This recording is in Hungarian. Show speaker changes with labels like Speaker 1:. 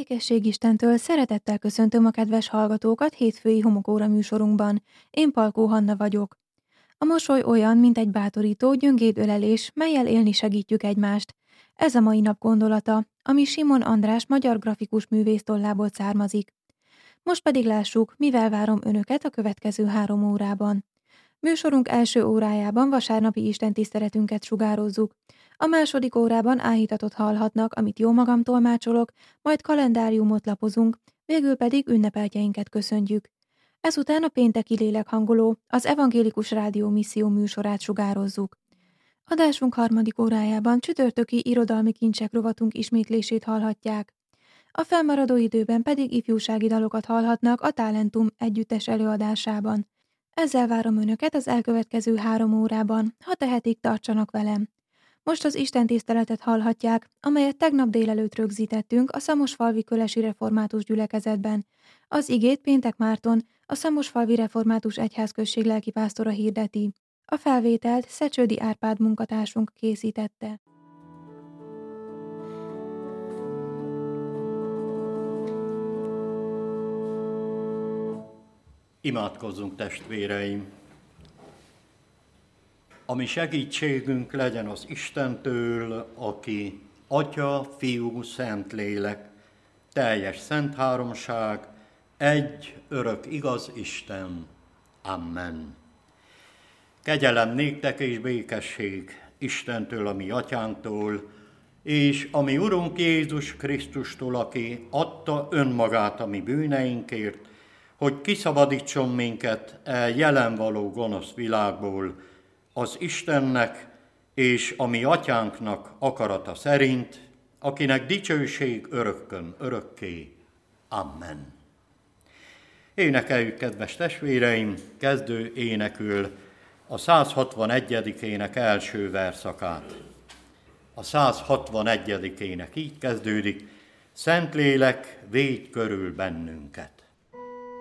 Speaker 1: Békesség Istentől szeretettel köszöntöm a kedves hallgatókat hétfői homokóra műsorunkban. Én Palkó Hanna vagyok. A mosoly olyan, mint egy bátorító, gyöngéd ölelés, mellyel élni segítjük egymást. Ez a mai nap gondolata, ami Simon András magyar grafikus művész tollából származik. Most pedig lássuk, mivel várom önöket a következő 3 órában. Műsorunk első órájában vasárnapi istentiszteletünket sugározzuk. A második órában áhítatot hallhatnak, amit jómagam tolmácsolok, majd kalendáriumot lapozunk, végül pedig ünnepeltjeinket köszöntjük. Ezután a pénteki lélekhangoló, az Evangélikus Rádió misszió műsorát sugározzuk. Adásunk harmadik órájában csütörtöki irodalmi kincsek rovatunk ismétlését hallhatják. A felmaradó időben pedig ifjúsági dalokat hallhatnak a Talentum együttes előadásában. Ezzel várom önöket az elkövetkező 3 órában, ha tehetik, tartsanak velem. Most az istentiszteletet hallhatják, amelyet tegnap délelőtt rögzítettünk a Szamosfalvi Kölesi Református Gyülekezetben. Az igét Péntek Márton, a Szamosfalvi Református Egyházközség lelkipásztora hirdeti. A felvételt Szecsődi Árpád munkatársunk készítette.
Speaker 2: Imádkozzunk, testvéreim! A mi segítségünk legyen az Istentől, aki Atya, Fiú, Szentlélek, teljes szent háromság, egy örök igaz Isten. Amen. Kegyelem néktek és békesség Istentől, a mi atyánktól, és a mi Urunk Jézus Krisztustól, aki adta önmagát a mi bűneinkért, hogy kiszabadítson minket jelen való gonosz világból, az Istennek és a mi atyánknak akarata szerint, akinek dicsőség örökkön örökké. Amen. Énekeljük, kedves testvéreim, kezdő énekül a 161. ének első verszakát. A 161. ének így kezdődik: Szentlélek, védj körül bennünket.